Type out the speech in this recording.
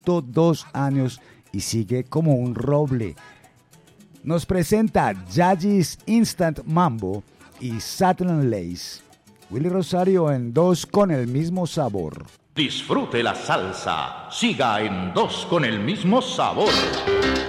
102 años y sigue como un roble. Nos presenta Yayis Instant Mambo y Satin Lace. Willy Rosario en Dos con el mismo sabor. Disfrute la salsa, siga en Dos con el mismo sabor.